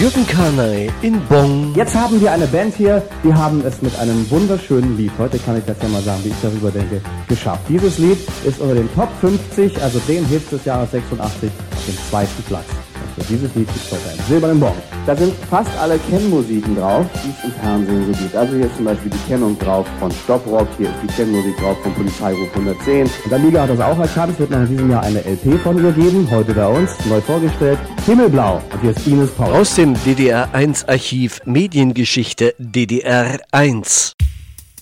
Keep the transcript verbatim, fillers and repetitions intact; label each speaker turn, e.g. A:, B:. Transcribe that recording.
A: Jürgen Kanay in Bonn.
B: Jetzt haben wir eine Band hier, die haben es mit einem wunderschönen Lied, heute kann ich das ja mal sagen, wie ich darüber denke, geschafft. Dieses Lied ist unter den Top fünfzig, also den Hits des Jahres sechsundachtzig, auf dem zweiten Platz. Und für dieses Lied gibt es heute einen silbernen Bon. Da sind fast alle Kennmusiken drauf, die es im Fernsehen so gibt. Also hier ist zum Beispiel die Kennung drauf von Stopprock, hier ist die Kennmusik drauf von Polizeiruf hundertzehn. Und der Liga hat das auch erkannt, es wird nach diesem Jahr eine L P von ihr geben, heute bei uns, neu vorgestellt, Himmelblau. Und hier ist Ines Paul.
A: Aus dem D D R eins Archiv Mediengeschichte D D R eins.